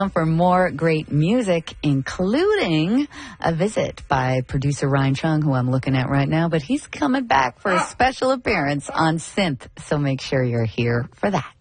For more great music, including a visit by producer Ryan Chung, who I'm looking at right now, but he's coming back for a special appearance on Synth, so make sure you're here for that.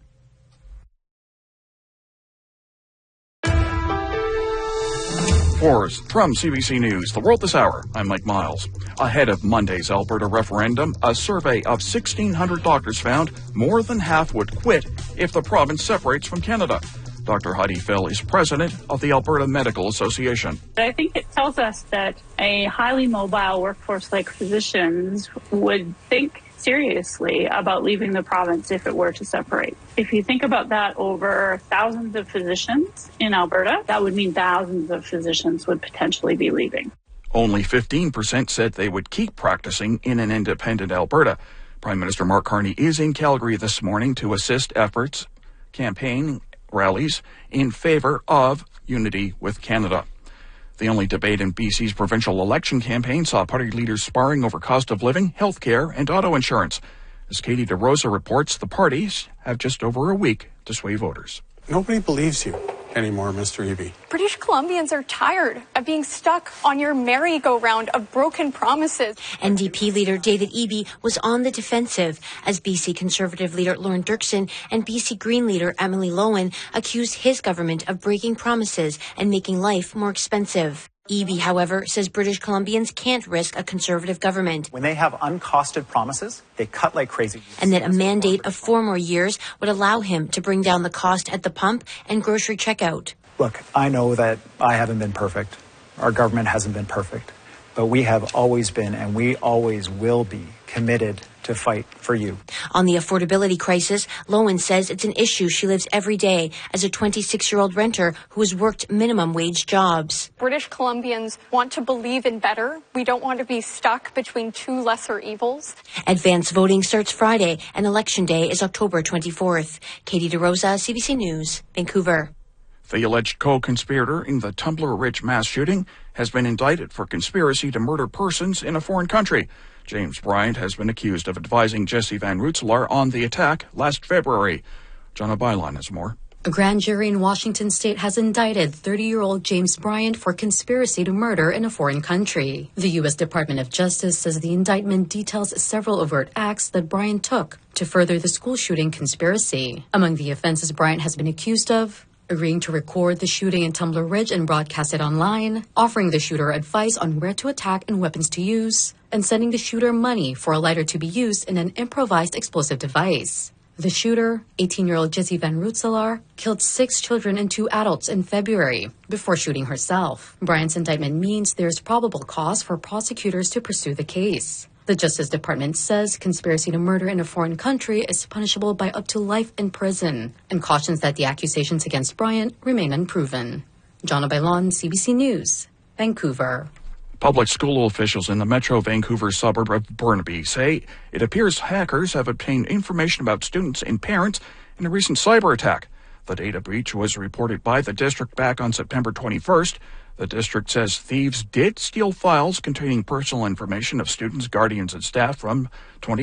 From CBC News, The World This Hour, I'm Mike Miles. Ahead of Monday's Alberta referendum, a survey of 1,600 doctors found more than half would quit if the province separates from Canada. Dr. Heidi Fell is president of the Alberta Medical Association. I think it tells us that a highly mobile workforce like physicians would think seriously about leaving the province if it were to separate. If you think about that over thousands of physicians in Alberta, that would mean thousands of physicians would potentially be leaving. Only 15% said they would keep practicing in an independent Alberta. Prime Minister Mark Carney is in Calgary this morning to assist efforts, campaign rallies in favor of unity with Canada. The only debate in BC's provincial election campaign saw party leaders sparring over cost of living, health care, and auto insurance. As Katie DeRosa reports, the parties have just over a week to sway voters. Nobody believes you anymore, Mr. Eby. British Columbians are tired of being stuck on your merry-go-round of broken promises. NDP leader David Eby was on the defensive as BC Conservative leader Lauren Dirksen and BC Green leader Emily Lowen accused his government of breaking promises and making life more expensive. Eby, however, says British Columbians can't risk a Conservative government. When they have uncosted promises, they cut like crazy. And that a mandate of 4 more years would allow him to bring down the cost at the pump and grocery checkout. Look, I know that I haven't been perfect. Our government hasn't been perfect. But we have always been, and we always will be, committed to fight for you. On the affordability crisis, Lowen says it's an issue she lives every day as a 26-year-old renter who has worked minimum wage jobs. British Columbians want to believe in better. We don't want to be stuck between two lesser evils. Advance voting starts Friday, and Election Day is October 24th. Katie DeRosa, CBC News, Vancouver. The alleged co-conspirator in the Tumbler Ridge mass shooting has been indicted for conspiracy to murder persons in a foreign country. James Bryant has been accused of advising Jesse Van Rootselaar on the attack last February. Jonna Byline has more. A grand jury in Washington state has indicted 30-year-old James Bryant for conspiracy to murder in a foreign country. The U.S. Department of Justice says the indictment details several overt acts that Bryant took to further the school shooting conspiracy. Among the offenses Bryant has been accused of: agreeing to record the shooting in Tumbler Ridge and broadcast it online, offering the shooter advice on where to attack and weapons to use, and sending the shooter money for a lighter to be used in an improvised explosive device. The shooter, 18-year-old Jesse Van Rootselaar, killed 6 children and 2 adults in February before shooting herself. Bryant's indictment means there's probable cause for prosecutors to pursue the case. The Justice Department says conspiracy to murder in a foreign country is punishable by up to life in prison and cautions that the accusations against Bryant remain unproven. Jonna Bailon, CBC News, Vancouver. Public school officials in the Metro Vancouver suburb of Burnaby say it appears hackers have obtained information about students and parents in a recent cyber attack. The data breach was reported by the district back on September 21st. The district says thieves did steal files containing personal information of students, guardians, and staff from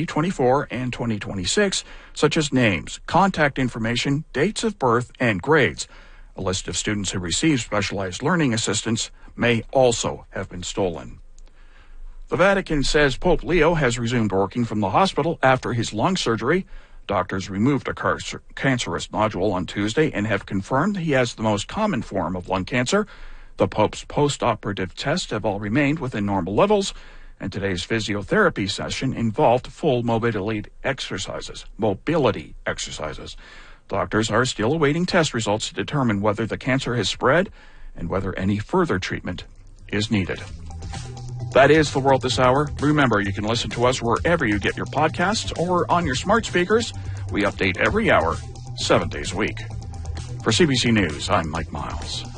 2024 and 2026, such as names, contact information, dates of birth, and grades. A list of students who receive specialized learning assistance may also have been stolen. The Vatican says Pope Leo has resumed working from the hospital after his lung surgery. Doctors removed a cancerous nodule on Tuesday and have confirmed he has the most common form of lung cancer. The Pope's post-operative tests have all remained within normal levels, and today's physiotherapy session involved full mobility exercises. Doctors are still awaiting test results to determine whether the cancer has spread and whether any further treatment is needed. That is The World This Hour. Remember, you can listen to us wherever you get your podcasts or on your smart speakers. We update every hour, 7 days a week. For CBC News, I'm Mike Miles.